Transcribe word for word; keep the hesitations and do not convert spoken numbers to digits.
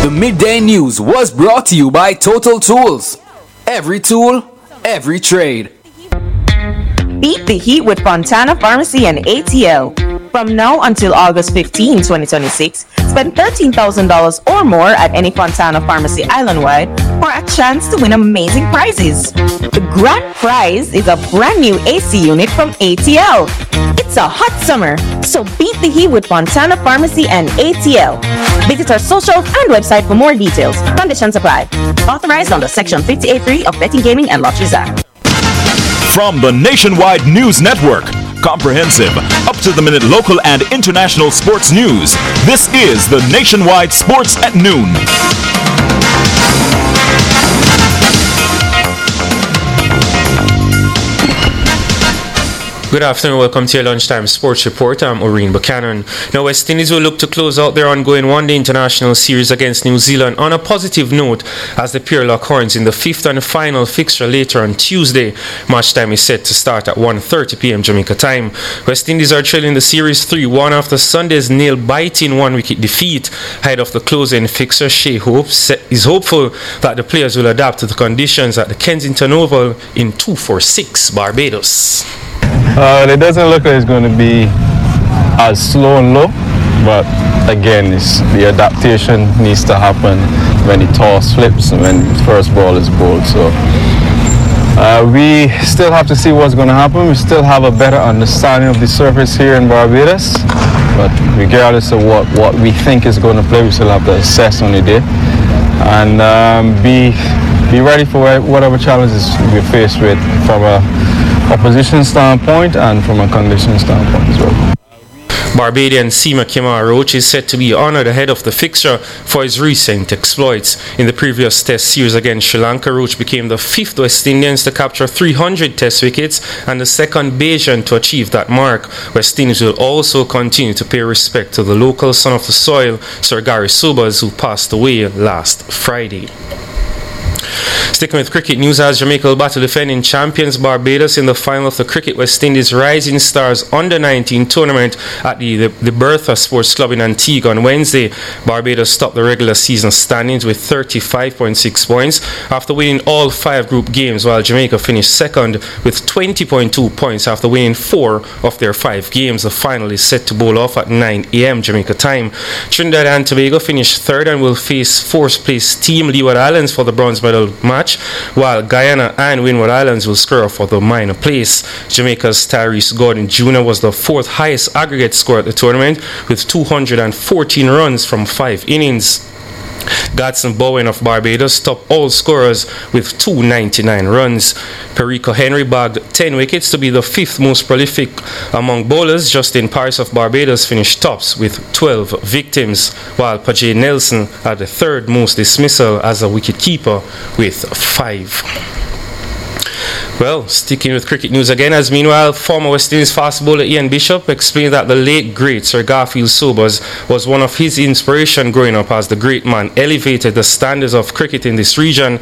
The Midday News was brought to you by Total Tools. Every tool, every trade. Beat the heat with Fontana Pharmacy and A T L. From now until August fifteenth, twenty twenty-six, spend thirteen thousand dollars or more at any Fontana Pharmacy island-wide for a chance to win amazing prizes. The grand prize is a brand new A C unit from A T L. It's a hot summer, so beat the heat with Fontana Pharmacy and A T L. Visit our socials and website for more details. Conditions apply. Authorized under Section fifty-eight three of Betting, Gaming and Lotteries Act. From the Nationwide News Network, comprehensive, up-to-the-minute local and international sports news, this is the Nationwide Sports at Noon. Good afternoon, welcome to your lunchtime sports report. I'm Oreen Buchanan. Now, West Indies will look to close out their ongoing one-day international series against New Zealand on a positive note as the pair lock horns in the fifth and final fixture later on Tuesday. Match time is set to start at one thirty p.m. Jamaica time. West Indies are trailing the series three one after Sunday's nail-biting one-wicket defeat. Ahead of the closing fixture, Shea hopes, is hopeful that the players will adapt to the conditions at the Kensington Oval in two forty-six, Barbados. Uh, it doesn't look like it's going to be as slow and low, but again, it's, the adaptation needs to happen when the toss flips and when the first ball is bowled. So uh, we still have to see what's going to happen. We still have a better understanding of the surface here in Barbados, but regardless of what, what we think is going to play, we still have to assess on the day and um, be be ready for whatever challenges we're faced with from a opposition standpoint and from a condition standpoint as well. Barbadian Seamer Kemar Roach is set to be honoured ahead of the fixture for his recent exploits. In the previous Test series against Sri Lanka, Roach became the fifth West Indians to capture three hundred Test wickets and the second Bajan to achieve that mark. West Indies will also continue to pay respect to the local son of the soil, Sir Gary Sobers, who passed away last Friday. Sticking with cricket news, as Jamaica will battle defending champions Barbados in the final of the Cricket West Indies Rising Stars under nineteen tournament at the, the, the Bertha Sports Club in Antigua on Wednesday. Barbados topped the regular season standings with thirty-five point six points after winning all five group games, while Jamaica finished second with twenty point two points after winning four of their five games. The final is set to bowl off at nine a.m. Jamaica time. Trinidad and Tobago finished third and will face fourth place team Leeward Islands for the bronze medal match, while Guyana and Windward Islands will score for the minor place. Jamaica's Tyrese Gordon Junior was the fourth highest aggregate score at the tournament with two hundred fourteen runs from five innings. Gadson Bowen of Barbados topped all scorers with two hundred ninety-nine runs. Perico Henry bagged ten wickets to be the fifth most prolific among bowlers. Justin Paris of Barbados finished tops with twelve victims, while Pajay Nelson had the third most dismissal as a wicketkeeper with five. Well, sticking with cricket news again, as meanwhile, former West Indies fast bowler Ian Bishop explained that the late great Sir Garfield Sobers was one of his inspiration growing up, as the great man elevated the standards of cricket in this region